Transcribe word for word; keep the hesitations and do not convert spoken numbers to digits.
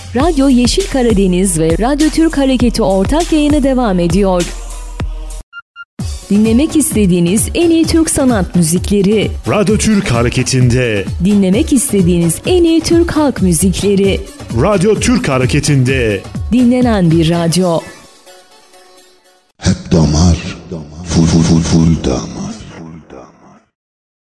Radyo Yeşil Karadeniz ve Radyo Türk Hareketi ortak yayını devam ediyor. Dinlemek istediğiniz en iyi Türk sanat müzikleri. Radyo Türk Hareketi'nde. Dinlemek istediğiniz en iyi Türk halk müzikleri. Radyo Türk Hareketi'nde. Dinlenen bir radyo. Hep damar, full full full full damar.